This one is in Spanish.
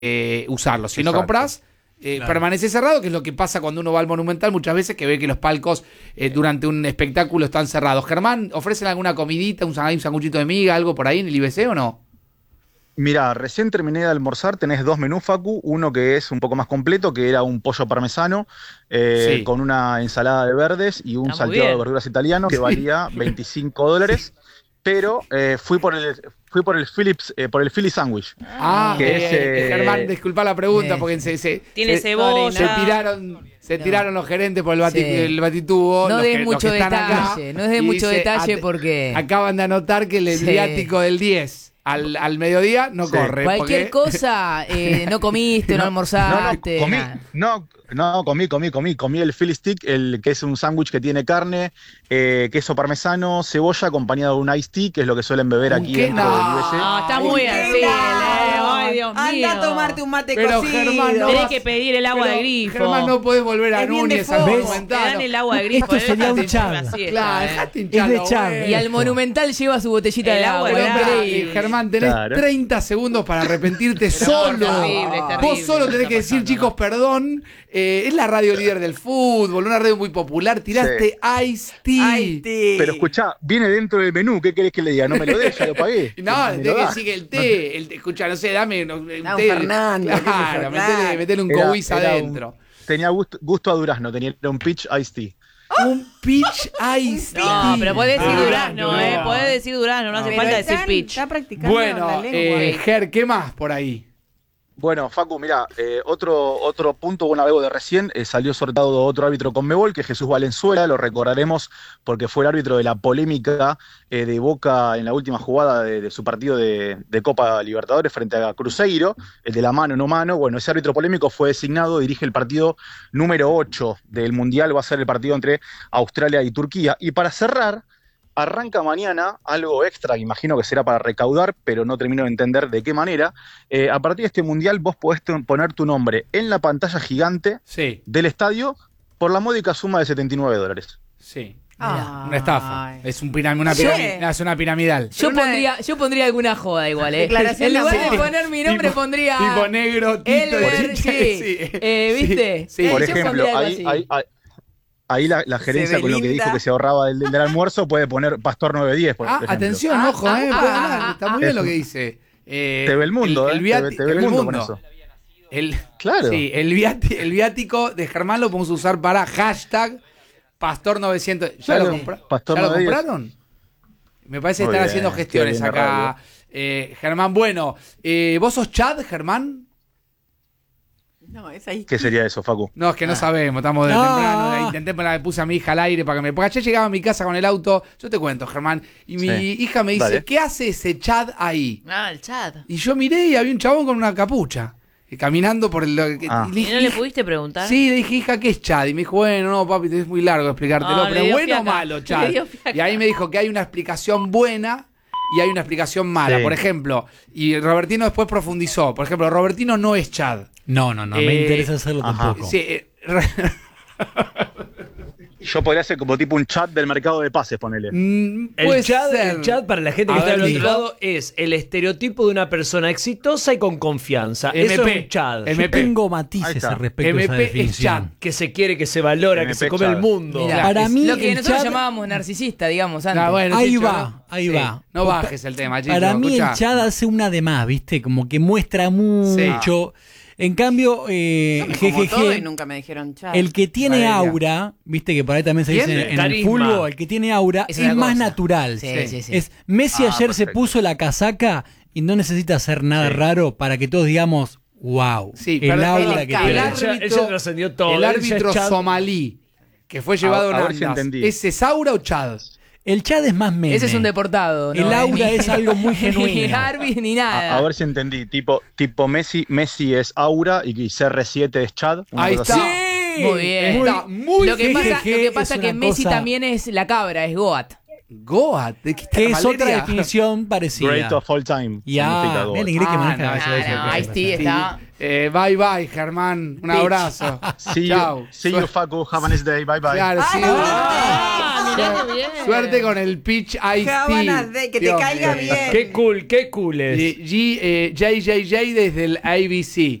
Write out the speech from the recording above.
usarlo. Si no Exacto. compras, Claro. permanece cerrado, que es lo que pasa cuando uno va al Monumental muchas veces, que ve que los palcos durante un espectáculo están cerrados. Germán, ¿ofrecen alguna comidita, un sanguchito de miga, algo por ahí en el IBC o no? Mirá, recién terminé de almorzar, tenés dos menús, Facu, uno que es un poco más completo, que era un pollo parmesano Sí. con una ensalada de verdes y un Está muy salteado de bien. verduras italiano que valía $25, pero fui por el Philips, por el Philly Sandwich. Que es, Germán, disculpa la pregunta, eh, porque Tiene cebolla. se tiraron los gerentes por el Sí. el batitubo. No los des que- mucho los que están acá, detalle, no des y mucho dice, detalle porque... acaban de anotar que el Sí. viático del 10 al mediodía no Sí. corre. Cualquier porque- cosa, no comiste, no almorzaste. comí, nada. comí el Philly Stick, que es un sándwich que tiene carne, queso parmesano, cebolla acompañado de un iced tea, que es lo que suelen beber aquí ¿Qué? dentro No. del IBC. No, está muy así. Ay, Dios mío. Anda a tomarte un mate Pero, cocido. Germán, no Tenés vas- que pedir el agua Pero, de grifo. Germán, no podés volver a Es bien Núñez de al fondo. Te Monumental. dan el agua de grifo. Esto sería déjate un echar chad. una siesta, Claro, dejate Es hinchar de los Chad. huevos. Y al Monumental lleva su botellita El de agua agua. de hombre. Increíble. Germán, tenés Claro. 30 segundos para arrepentirte solo. terrible, es terrible Vos solo lo que tenés está que decir, pasando. chicos, perdón. Es la radio líder del fútbol, una radio muy popular. Tiraste Ice Tea. Ay, tío. Pero escuchá, viene dentro del menú, ¿qué querés que le diga? No me lo dé, ya lo pagué. No, Me tenés lo que das. decir que el té, escucha, no sé, dame un Da un té. Fernando, qué sé yo, Claro, claro. metele un Era- cowiz era adentro. Tenía gusto a durazno, tenía un peach iced tea. Un peach ice tea. No, pero podés decir Ah, durazno, no. podés decir durazno, no hace Pero falta decir están- pitch. Está practicando Bueno, la lengua. Ger, ¿qué más por ahí? Bueno, Facu, mirá, otro punto, bueno, algo de recién, salió sorteado otro árbitro Conmebol, que es Jesús Valenzuela, lo recordaremos porque fue el árbitro de la polémica de Boca en la última jugada de su partido de Copa Libertadores frente a Cruzeiro, el de la mano no mano. Bueno, ese árbitro polémico fue designado, dirige el partido número 8 del Mundial, va a ser el partido entre Australia y Turquía. Y para cerrar, arranca mañana algo extra, imagino que será para recaudar, pero no termino de entender de qué manera. A partir de este mundial vos podés poner tu nombre en la pantalla gigante Sí, del estadio por la módica suma de $79. sí. Ay. Una estafa. Es una Sí. es una piramidal. Yo pondría alguna joda igual, Declaración En lugar de de amor. poner mi nombre, Tipo- pondría... Tipo negro, Tito. Elber, sí. ¿Viste? Sí, Por Yo ejemplo, pondría algo así. ahí la gerencia con lo que Sebelinda. dijo que se ahorraba del almuerzo puede poner Pastor 910, por ejemplo. Atención, ojo, puede hablar, está muy bien lo que dice. Te ve el mundo, el te ve el mundo con eso. Claro. Sí, el viático de Germán lo podemos usar para hashtag Pastor900. ¿Ya Claro, lo, Pastor ¿ya lo 910. compraron? Me parece que Muy están bien, haciendo gestiones qué bien acá. Germán, bueno, ¿vos sos Chad, Germán? No, es ahí. ¿Qué sería eso, Facu? No, es que no sabemos, estamos de No. temprano. Intenté, puse a mi hija al aire para que me. Porque ayer llegaba a mi casa con el auto. Yo te cuento, Germán. Y mi Sí. hija me dice: Dale. ¿qué hace ese Chad ahí? Ah, el chat. Y yo miré y había un chabón con una capucha. Caminando por el. Ah. Y le ¿Y dije, no le "Hija". pudiste preguntar? Sí, le dije, hija, ¿qué es Chad? Y me dijo, bueno, no, papi, es muy largo explicártelo. Ah, le pero dio bueno o fiaca. malo, Chad. Le dio fiaca. Y ahí me dijo que hay una explicación buena y hay una explicación mala. Sí. Por ejemplo, y Robertino después profundizó. Por ejemplo, Robertino no es Chad. No, me interesa hacerlo ajá. tampoco. Sí, Yo podría ser como tipo un chat del mercado de pases, ponele. puede El chat, ser. para la gente A que está ver, del otro digo. lado, es el estereotipo de una persona exitosa y con confianza. Eso MP. es un chat. MP. Yo tengo Ahí matices está. respecto a esa MP es definición. Chad. Que se quiere, que se valora, que MP se come Chad. el mundo. Mirá, Para mí, Lo que el nosotros Chad- llamábamos narcisista, digamos, antes. Ah, bueno, Ahí Chicho, va, ¿no? ahí Sí. va. No bajes el tema, Chicho. Para mí escuchá. el Chad hace una de más, ¿viste? Como que muestra mucho. En cambio, Como todo y GGG, nunca me dijeron chao. el que tiene Valeria. aura, ¿viste? Que por ahí también se ¿Quién? dice en el Carisma. fútbol, el que tiene aura Es es, una más cosa. natural. Sí, sí, sí. Es Messi ayer se perfecto. puso la casaca y no necesita hacer nada Sí. raro para que todos digamos, wow, Sí, el pero aura el que árbitro- tiene. Él ya trascendió todo. El Él ya es árbitro Chad. somalí que fue llevado A en ver si andas. entendí. ¿Ese es aura o Chad? El Chad es más meme. Ese es un deportado. El aura es algo muy genuino. Ni Arby ni nada. A ver si entendí. Tipo Messi es Aura y CR7 es Chad. una Ahí cosa está. así. Muy bien. Está muy Lo que pasa, GGG es es que una Messi cosa- también es la cabra, es Goat. Goat, ¿de qué está Que es otra Valeria? definición parecida. Great of all time. Ya, significa Goat. mira el inglés que Ah, maneja. no, eso, eso, no, Ice-T está. Bye bye, Germán. Un abrazo. See Chao. you, Facu. Have a nice day. Bye bye. Claro, sí. Ah, Mirá qué bien. Suerte con el Peach Ice Cábanas Tea. de que te Dios caiga mío. bien. Qué cool es. JJJ desde el ABC.